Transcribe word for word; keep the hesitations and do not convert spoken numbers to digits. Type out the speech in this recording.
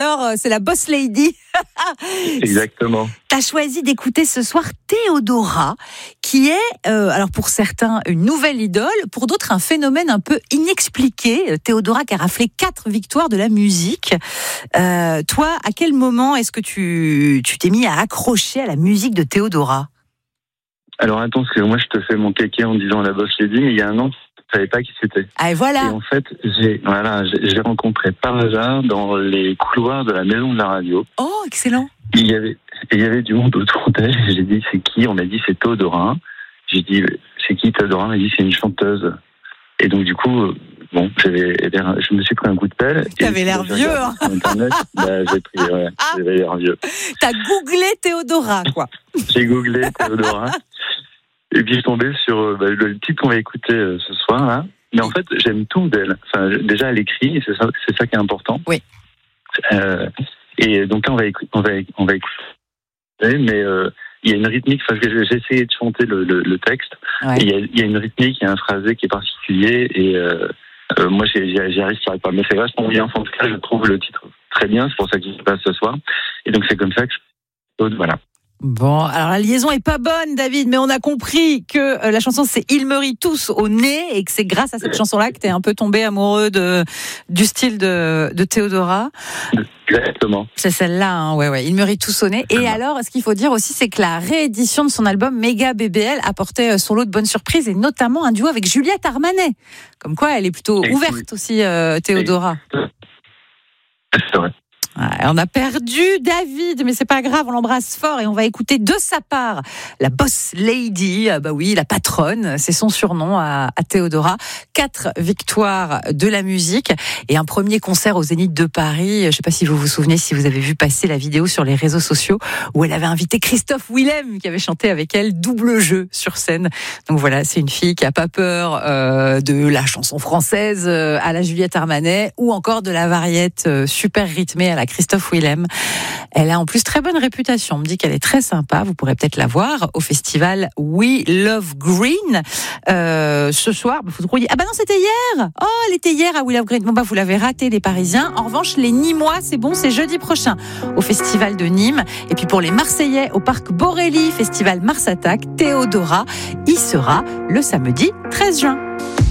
alors euh, c'est la boss lady. Exactement. T'as choisi d'écouter ce soir Théodora, qui est, euh, alors pour certains, une nouvelle idole, pour d'autres un phénomène un peu inexpliqué. Théodora qui a raflé quatre victoires de la musique. Euh, toi, à quel moment est-ce que tu, tu t'es mis à accrocher à la musique de Théodora ? Alors attends, parce que moi je te fais mon kéké en disant la boss lady, mais il y a un an, je savais pas qui c'était. Ah, et voilà. Et en fait, j'ai voilà, j'ai, j'ai rencontré par hasard dans les couloirs de la maison de la radio. Oh, excellent. Il y avait, il y avait du monde autour d'elle. J'ai dit c'est qui ? On m'a dit c'est Théodora. J'ai dit c'est qui Théodora ? On m'a dit c'est une chanteuse. Et donc du coup, bon, j'avais, je me suis pris un coup de pelle. T'avais l'air vieux. Hein. Sur Internet, bah, j'ai pris, ouais, j'avais l'air vieux. T'as googlé Théodora, quoi. J'ai googlé Théodora. Et puis je suis tombé sur bah, le titre qu'on va écouter euh, ce soir là. Mais en fait, j'aime tout d'elle. Enfin, déjà, elle écrit, et c'est ça, c'est ça qui est important. Oui. Euh, et donc là, on va écouter, on va, on va écouter. Mais euh, il y a une rythmique. Parce que j'ai essayé de chanter le, le, le texte. Ouais. Et il y a, il y a une rythmique, il y a un phrasé qui est particulier. Et euh, euh, moi, j'y, j'y arrive, j'y arrive pas. Mais c'est vachement bien. En tout cas, je trouve le titre très bien. C'est pour ça que je passe ce soir. Et donc c'est comme ça que je. Voilà. Bon, alors la liaison est pas bonne, David, mais on a compris que euh, la chanson c'est Ils me rient tous au nez et que c'est grâce à cette chanson-là que t'es un peu tombé amoureux de du style de, de Théodora. Exactement. C'est celle-là, hein, ouais, ouais. Ils me rient tous au nez. Et alors, ce qu'il faut dire aussi, c'est que la réédition de son album Méga B B L apportait son lot de bonnes surprises et notamment un duo avec Juliette Armanet. Comme quoi, elle est plutôt et ouverte oui. aussi, euh, Théodora. C'est vrai. On a perdu David, mais c'est pas grave, on l'embrasse fort et on va écouter de sa part la boss lady, bah oui, la patronne, c'est son surnom à, à Théodora. Quatre victoires de la musique et un premier concert au Zénith de Paris. Je sais pas si vous vous souvenez, si vous avez vu passer la vidéo sur les réseaux sociaux où elle avait invité Christophe Willem qui avait chanté avec elle double jeu sur scène. Donc voilà, c'est une fille qui a pas peur euh, de la chanson française euh, à la Juliette Armanet ou encore de la variette euh, super rythmée à la Christophe Willem. Elle a en plus très bonne réputation. On me dit qu'elle est très sympa. Vous pourrez peut-être la voir au festival We Love Green. Euh, ce soir, vous trouviez... Ah bah non, c'était hier. Oh, elle était hier à We Love Green. Bon bah vous l'avez raté, les Parisiens. En revanche, les Nîmois, c'est bon, c'est jeudi prochain au festival de Nîmes. Et puis pour les Marseillais, au parc Borély, festival Mars Attack, Théodora y sera le samedi treize juin.